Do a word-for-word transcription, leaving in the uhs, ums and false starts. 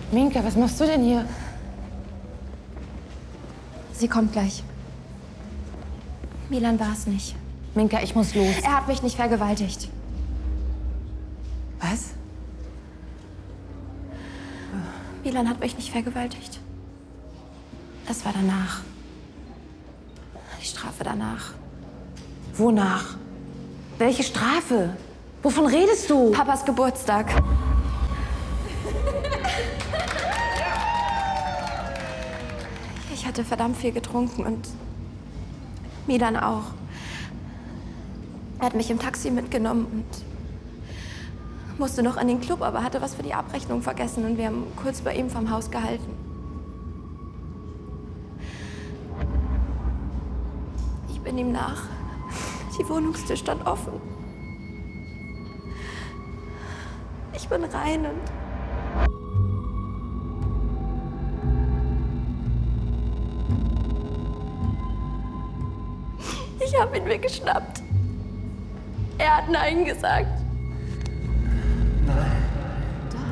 Minka, was machst du denn hier? Sie kommt gleich. Milan war es nicht. Minka, ich muss los. Er hat mich nicht vergewaltigt. Was? Milan hat mich nicht vergewaltigt. Es war danach. Die Strafe danach. Wonach? Welche Strafe? Wovon redest du? Papas Geburtstag. Ich hatte verdammt viel getrunken und Milan auch. Er hat mich im Taxi mitgenommen und musste noch an den Club, aber hatte was für die Abrechnung vergessen und wir haben kurz bei ihm vom Haus gehalten. Ich bin ihm nach. Die Wohnungstür stand offen. Ich bin rein und ich habe ihn mir geschnappt. Er hat Nein gesagt.